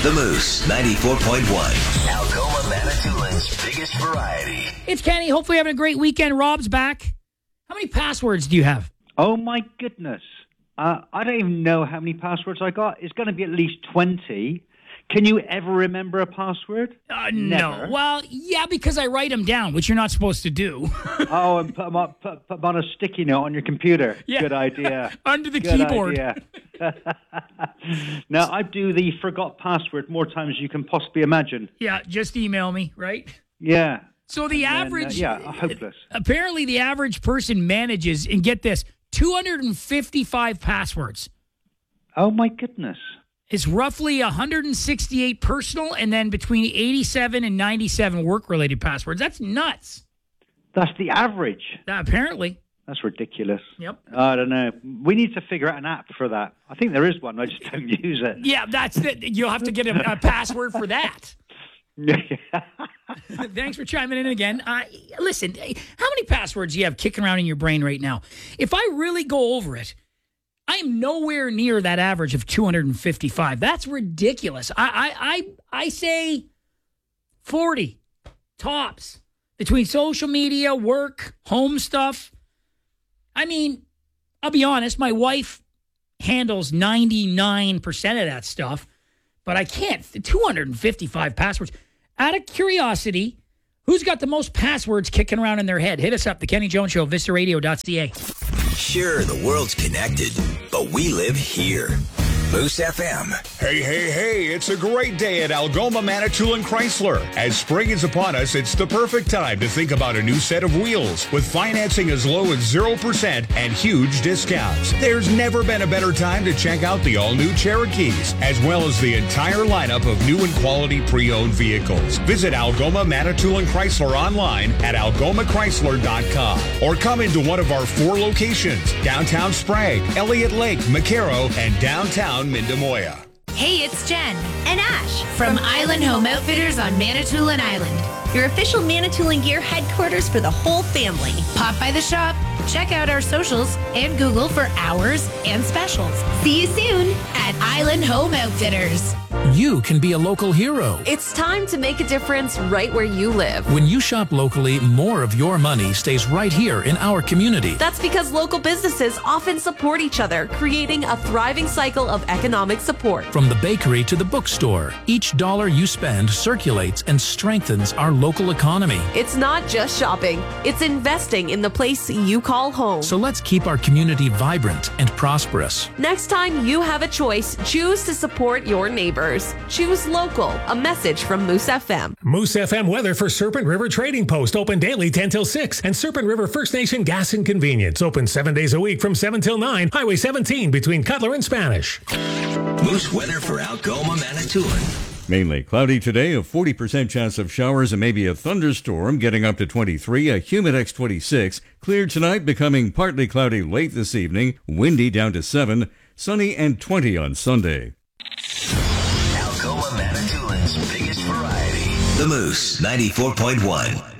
The Moose 94.1. Algoma Manitoulin's biggest variety. It's Kenny. Hopefully having a great weekend. Rob's back. How many passwords do you have? Oh, my goodness. I don't even know how many passwords I got. It's going to be at least 20. Can you ever remember a password? No. Well, yeah, because I write them down, which you're not supposed to do. Oh, and put them on a sticky note on your computer. Yeah. Good idea. Under the Good keyboard. Idea. Now, I do the forgot password more times than you can possibly imagine. Yeah, just email me, right? Yeah. So the average... hopeless. Apparently, the average person manages, and get this, 255 passwords. Oh, my goodness. It's roughly 168 personal and then between 87 and 97 work-related passwords. That's nuts. That's the average. Apparently. That's ridiculous. Yep. I don't know. We need to figure out an app for that. I think there is one. I just don't use it. Yeah, that's it. You'll have to get a password for that. Thanks for chiming in again. Listen, how many passwords do you have kicking around in your brain right now? If I really go over it, I am nowhere near that average of 255. That's ridiculous. I say 40 tops between social media, work, home stuff. I mean, I'll be honest, my wife handles 99% of that stuff, but I can't. 255 passwords. Out of curiosity, who's got the most passwords kicking around in their head? Hit us up, The Kenny Jones Show, vistaradio.ca. Sure, the world's connected, but we live here. Moose FM. Hey, it's a great day at Algoma Manitoulin Chrysler. As spring is upon us, it's the perfect time to think about a new set of wheels with financing as low as 0% and huge discounts. There's never been a better time to check out the all-new Cherokees, as well as the entire lineup of new and quality pre-owned vehicles. Visit Algoma Manitoulin Chrysler online at algomachrysler.com or come into one of our 4 locations, downtown Sprague, Elliott Lake, McCarrow, and downtown Mindamoya. Hey, it's Jen and Ash from Island Home Outfitters on Manitoulin Island. Your official Manitoulin Gear headquarters for the whole family. Pop by the shop, check out our socials, and Google for hours and specials. See you soon at Island Home Outfitters. You can be a local hero. It's time to make a difference right where you live. When you shop locally, more of your money stays right here in our community. That's because local businesses often support each other, creating a thriving cycle of economic support. From the bakery to the bookstore, each dollar you spend circulates and strengthens our local economy. It's not just shopping, it's investing in the place you call home. So let's keep our community vibrant and prosperous. Next time you have a choice, choose to support your neighbors. Choose local. A message from Moose FM. Moose FM weather for Serpent River Trading Post, open daily 10 till 6. And Serpent River First Nation Gas and Convenience, open 7 days a week from 7 till 9. Highway 17 between Cutler and Spanish. Moose weather for Algoma, Manitoulin. Mainly cloudy today, a 40% chance of showers and maybe a thunderstorm, getting up to 23, a Humidex 26. Clear tonight, becoming partly cloudy late this evening, windy down to 7, sunny and 20 on Sunday. Algoma Manitoulin's biggest variety. The Moose 94.1.